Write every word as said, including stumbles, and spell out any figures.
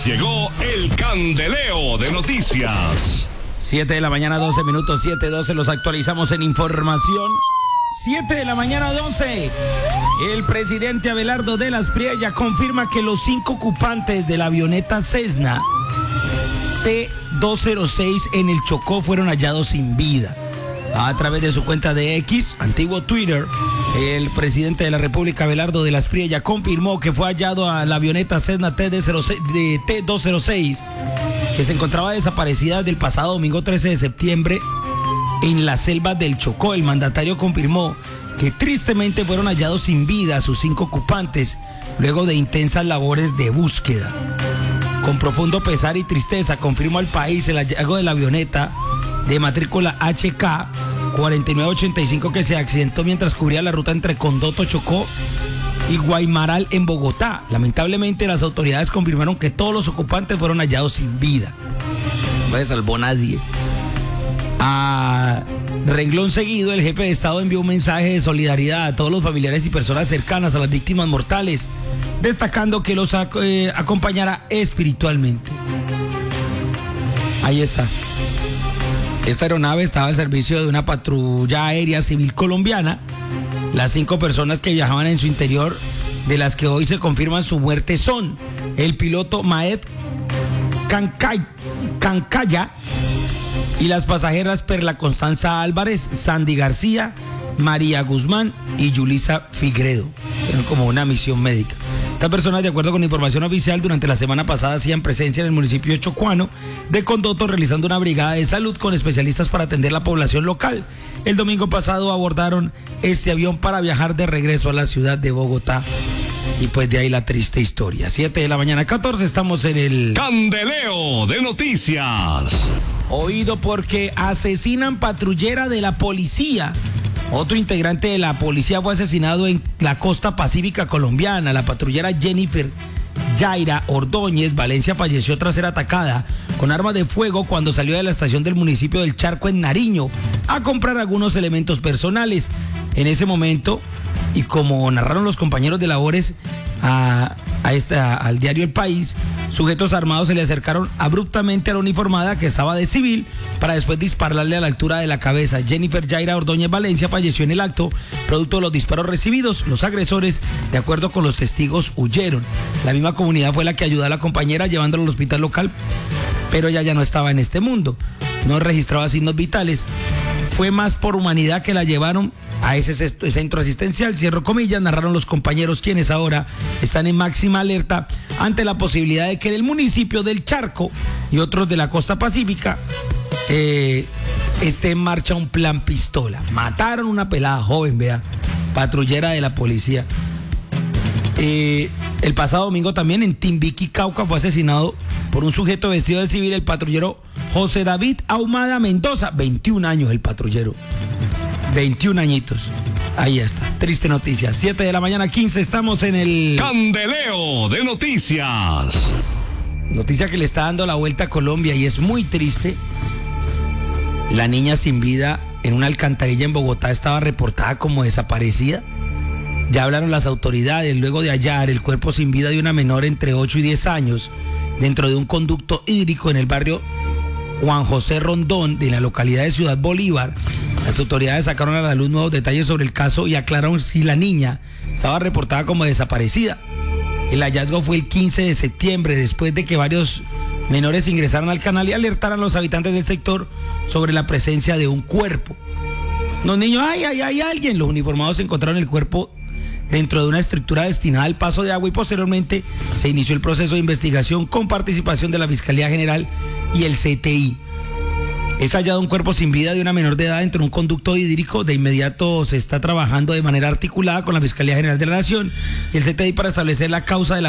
Llegó el candeleo de noticias. siete de la mañana, doce minutos, siete doce, los actualizamos en información. siete de la mañana, doce. El presidente Abelardo de las Priella confirma que los cinco ocupantes de la avioneta Cessna T doscientos seis en el Chocó fueron hallados sin vida. A través de su cuenta de X, antiguo Twitter, el presidente de la República, Abelardo de las Priella, confirmó que fue hallado a la avioneta Cessna T doscientos seis, que se encontraba desaparecida desde el pasado domingo trece de septiembre en las selvas del Chocó. El mandatario confirmó que tristemente fueron hallados sin vida sus cinco ocupantes luego de intensas labores de búsqueda. Con profundo pesar y tristeza confirmó al país el hallazgo de la avioneta de matrícula H K cuarenta y nueve ochenta y cinco que se accidentó mientras cubría la ruta entre Condoto, Chocó y Guaymaral en Bogotá. Lamentablemente las autoridades confirmaron que todos los ocupantes fueron hallados sin vida. No se salvó nadie. A renglón seguido, el jefe de Estado envió un mensaje de solidaridad a todos los familiares y personas cercanas a las víctimas mortales, destacando que los eh, acompañará espiritualmente. Ahí está. Esta aeronave estaba al servicio de una patrulla aérea civil colombiana. Las cinco personas que viajaban en su interior, de las que hoy se confirman su muerte, son el piloto Maed Cancay, Cancaya y las pasajeras Perla Constanza Álvarez, Sandy García, María Guzmán y Yulisa Figredo. Eran como una misión médica. Estas personas, de acuerdo con información oficial, durante la semana pasada hacían presencia en el municipio chocuano de Condoto, realizando una brigada de salud con especialistas para atender la población local. El domingo pasado abordaron este avión para viajar de regreso a la ciudad de Bogotá. Y pues de ahí la triste historia. siete de la mañana, catorce, estamos en el candeleo de noticias. Oído porque asesinan patrullera de la policía. Otro integrante de la policía fue asesinado en la costa pacífica colombiana. La patrullera Jennifer Yaira Ordóñez Valencia falleció tras ser atacada con armas de fuego cuando salió de la estación del municipio del Charco en Nariño a comprar algunos elementos personales. En ese momento, y como narraron los compañeros de labores a, a esta, al diario El País, sujetos armados se le acercaron abruptamente a la uniformada, que estaba de civil, para después dispararle a la altura de la cabeza. Jennifer Yaira Ordóñez Valencia falleció en el acto, producto de los disparos recibidos. Los agresores, de acuerdo con los testigos, huyeron. La misma comunidad fue la que ayudó a la compañera llevándola al hospital local, pero ella ya no estaba en este mundo. No registraba signos vitales. Fue más por humanidad que la llevaron a ese centro asistencial, cierro comillas, narraron los compañeros, quienes ahora están en máxima alerta ante la posibilidad de que en el municipio del Charco y otros de la costa pacífica eh, esté en marcha un plan pistola. Mataron una pelada joven, vea, patrullera de la policía. Eh, el pasado domingo también en Timbiquí, Cauca, fue asesinado por un sujeto vestido de civil el patrullero José David Ahumada Mendoza, veintiún años el patrullero. veintiún añitos. Ahí está. Triste noticia. siete de la mañana, quince. Estamos en el candeleo de noticias. Noticia que le está dando la vuelta a Colombia y es muy triste. La niña sin vida en una alcantarilla en Bogotá estaba reportada como desaparecida. Ya hablaron las autoridades luego de hallar el cuerpo sin vida de una menor entre ocho y diez años dentro de un conducto hídrico en el barrio Juan José Rondón de la localidad de Ciudad Bolívar. Las autoridades sacaron a la luz nuevos detalles sobre el caso y aclararon si la niña estaba reportada como desaparecida. El hallazgo fue el quince de septiembre, después de que varios menores ingresaran al canal y alertaran a los habitantes del sector sobre la presencia de un cuerpo. Los niños, ¡ay, ay, ay, alguien! Los uniformados encontraron el cuerpo dentro de una estructura destinada al paso de agua y posteriormente se inició el proceso de investigación con participación de la Fiscalía General y el C T I. Es hallado un cuerpo sin vida de una menor de edad dentro de un conducto hídrico. De inmediato se está trabajando de manera articulada con la Fiscalía General de la Nación y el C T I para establecer la causa de la